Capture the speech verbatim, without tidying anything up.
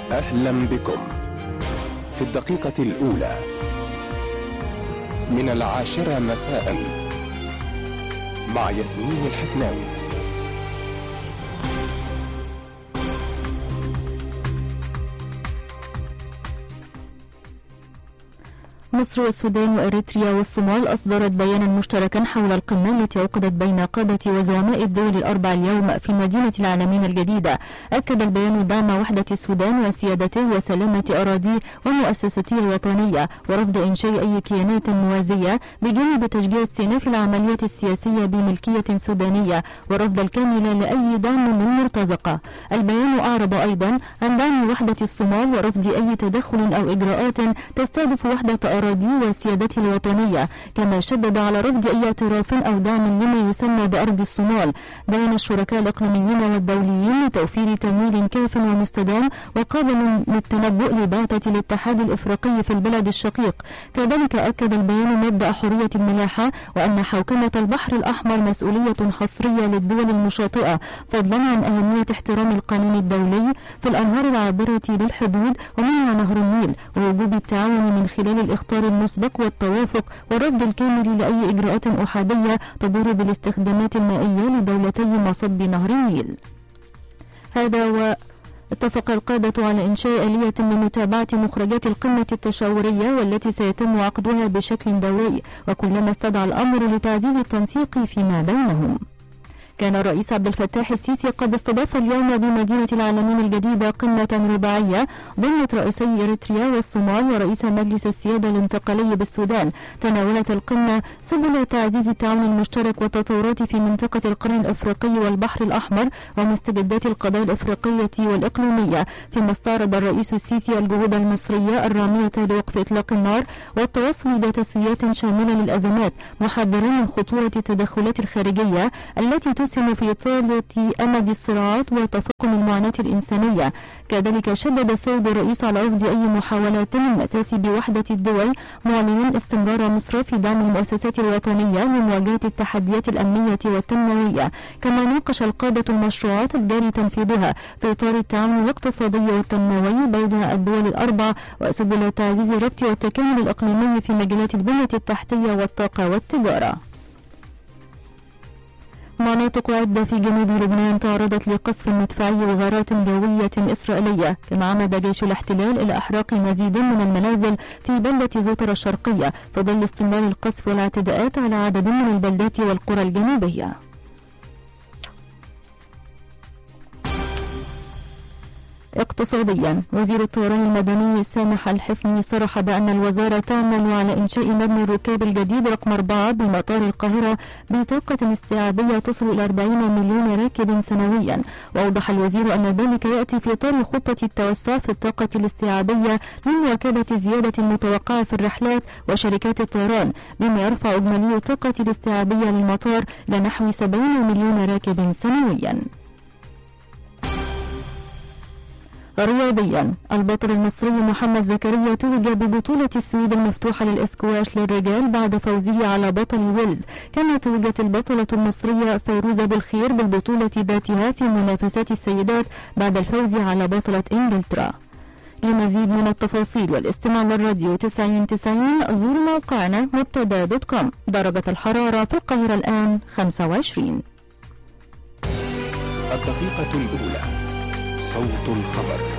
أهلا بكم في الدقيقة الأولى من العاشرة مساء مع ياسمين الحفناوي. مصر والسودان وإريتريا والصومال أصدرت بيانا مشتركا حول القمة التي عقدت بين قادة وزعماء الدول الأربع اليوم في مدينة العالمين الجديدة. أكد البيان دعم وحدة السودان وسيادته وسلامة أراضيه ومؤسساته الوطنية ورفض إنشاء أي كيانات موازية، بجانب تشجيع استئناف العمليات السياسية بملكية سودانية ورفض الكامل لأي دعم من مرتزقة. البيان أعرب أيضا عن دعم وحدة الصومال ورفض أي تدخل أو إجراءات تستهدف وحدة أراضيه وسيادته الوطنية، كما شدد على رفض أي اعتراف أو دعم لما يسمى بأرض الصومال بين الشركاء الإقليميين والدوليين لتوفير تمويل كاف ومستدام وقابل للتنبؤ لبعثة الاتحاد الإفريقي في البلد الشقيق. كذلك أكد البيان مبدأ حرية الملاحة، وأن حوكمة البحر الأحمر مسؤولية حصرية للدول المشاطئة، فضلا عن أهمية احترام القانون الدولي في الأنهار العابرة للحدود ومنها نهر النيل، ووجوب التعاون من خلال الاختيار المسبق والتوافق والرفض الكامل لأي إجراءات أحادية تضر بالاستخدامات المائية لدولتي مصب نهر النيل. هذا و اتفق القادة على إنشاء آلية لمتابعة مخرجات القمة التشاورية والتي سيتم عقدها بشكل دوري، وكلما استدعى الأمر لتعزيز التنسيق فيما بينهم. كان الرئيس عبد الفتاح السيسي قد استضاف اليوم بمدينة العالمين الجديدة قمة رباعية ضمت رئيسي إريتريا والصومال ورئيس مجلس السيادة الانتقالي بالسودان. تناولت القمة سبل تعزيز التعاون المشترك والتطورات في منطقة القرن الأفريقي والبحر الأحمر ومستجدات القضايا الأفريقية والإقليمية، فيما استعرض الرئيس السيسي الجهود المصرية الرامية لوقف إطلاق النار والتوصل إلى تسويات شاملة للأزمات، محذرا من خطورة التدخلات الخارجية التي تسهم في إطالة أمد الصراعات وتفاقم المعاناة الإنسانية. كذلك شدد السيد الرئيس على رفض أي محاولات للمساس بوحدة الدول، معلنا استمرار مصر في دعم المؤسسات الوطنية لمواجهة التحديات الأمنية والتنموية. كما ناقش القادة المشروعات الجاري تنفيذها في إطار التعاون الاقتصادي والتنموي بين الدول الأربع وسبل تعزيز الربط والتكامل الإقليمي في مجالات البنية التحتية والطاقة والتجارة. مناطق عدة في جنوب لبنان تعرضت لقصف مدفعي وغارات جوية إسرائيلية، كما عمد جيش الاحتلال إلى إحراق مزيد من المنازل في بلدة زوتر الشرقية، في ظل استمرار القصف والاعتداءات على عدد من البلدات والقرى الجنوبية. اقتصاديا، وزير الطيران المدني سامح الحفني صرح بأن الوزارة تعمل على إنشاء مبنى الركاب الجديد رقم أربعة بمطار القاهرة بطاقة استيعابية تصل إلى أربعين مليون راكب سنويا. وأوضح الوزير أن ذلك يأتي في إطار خطة التوسع في الطاقة الاستيعابية لمواكبة زيادة المتوقعة في الرحلات وشركات الطيران، بما يرفع إجمالي الطاقة الاستيعابية للمطار إلى نحو سبعين مليون راكب سنويا. رياضيا، البطل المصري محمد زكريا توج ببطولة السويد المفتوحة للإسكواش للرجال بعد فوزه على بطل ويلز. كما توجت البطلة المصرية فيروزة بالخير بالبطولة ذاتها في منافسات السيدات بعد الفوز على بطلة إنجلترا. لمزيد من التفاصيل والاستماع للراديو تسعين تسعين زور موقعنا مبتدا دوت كوم. درجة الحرارة في القاهرة الآن خمسة وعشرين. الدقيقة الأولى، صوت الخبر.